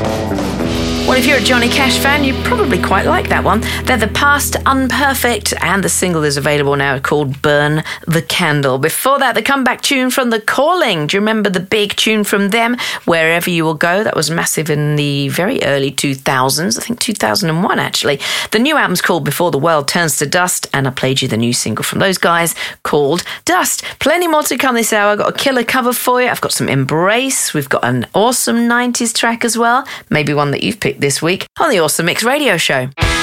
Well, if you're a Johnny Cash fan, you probably quite like that one. They're The Past Unperfect, and the single is available now called Burn the Candle. Before that, the comeback tune from The Calling. Do you remember the big tune from them, Wherever You Will Go? That was massive in the very early 2000s, I think 2001 actually. The new album's called Before the World Turns to Dust, and I played you the new single from those guys called Dust. Plenty more to come this hour. I've got a killer cover for you. I've got some Embrace. We've got an awesome 90s track as well, maybe one that you've picked this week on the Awesome Mix Radio Show.